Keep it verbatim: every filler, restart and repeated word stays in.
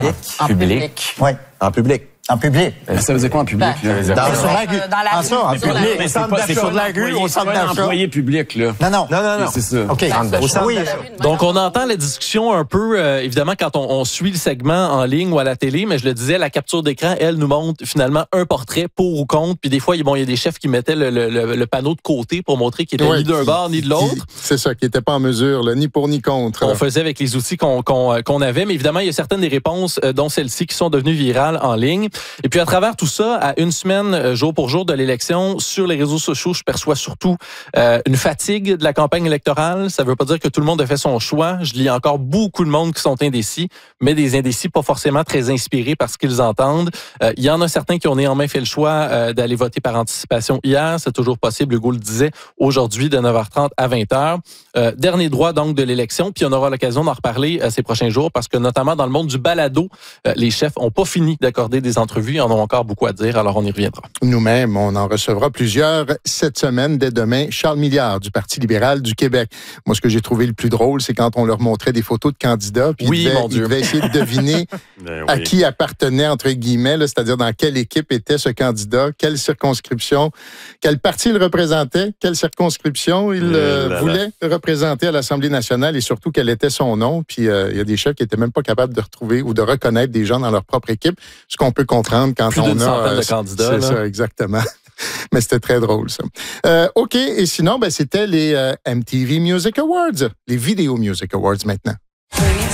En public. public. Oui. En public. En public. Ça veut dire quoi en public? Ben, là? Dans, euh, sur la rue. euh, dans la En rue. ça, en Sur la public. rue. Mais Au c'est centre pas, c'est d'achat pas de la rue, au centre un d'achat. employé public, là. Non, non. Non, non, non. C'est ça. OK. Au centre Oui. d'achat. Donc, on entend la discussion un peu, euh, évidemment, quand on, on suit le segment en ligne ou à la télé, mais je le disais, la capture d'écran, elle, nous montre finalement un portrait pour ou contre. Puis des fois, bon, il y a des chefs qui mettaient le, le, le, le panneau de côté pour montrer qu'il était Ouais, ni d'un qui- bord ni de l'autre. qui- C'est ça, qui n'était pas en mesure, là, ni pour ni contre. On faisait avec les outils qu'on qu'on euh, qu'on avait, mais évidemment, il y a certaines des réponses, euh, dont celle-ci, qui sont devenues virales en ligne. Et puis, à travers tout ça, à une semaine, euh, jour pour jour de l'élection, sur les réseaux sociaux, je perçois surtout euh, une fatigue de la campagne électorale. Ça ne veut pas dire que tout le monde a fait son choix. Je lis encore beaucoup de monde qui sont indécis, mais des indécis pas forcément très inspirés par ce qu'ils entendent. Euh, il y en a certains qui ont néanmoins fait le choix euh, d'aller voter par anticipation hier. C'est toujours possible, Hugo le disait, aujourd'hui de neuf heures trente à vingt heures. Euh, dernier droit donc de l'élection, puis on aura l'occasion d'en reparler euh, ces prochains jours parce que notamment dans le monde du balado, euh, les chefs ont pas fini d'accorder des entrevues, ils en ont encore beaucoup à dire, alors on y reviendra. Nous-mêmes, on en recevra plusieurs cette semaine, dès demain. Charles Milliard, du Parti libéral du Québec. Moi, ce que j'ai trouvé le plus drôle, c'est quand on leur montrait des photos de candidats, puis Oui, ils, devaient, mon Dieu. ils devaient essayer de deviner Ben à oui. qui appartenait, entre guillemets, là, c'est-à-dire dans quelle équipe était ce candidat, quelle circonscription, quel parti il représentait, quelle circonscription il euh, Eh là là. voulait représenter à l'Assemblée nationale et surtout quel était son nom. Puis euh, il y a des chefs qui étaient même pas capables de retrouver ou de reconnaître des gens dans leur propre équipe, ce qu'on peut comprendre quand Plus on d'une a... centaine de c'est- candidats, C'est là. ça, exactement. Mais c'était très drôle, ça. Euh, OK, et sinon, ben, c'était les euh, M T V Music Awards, les Video Music Awards maintenant.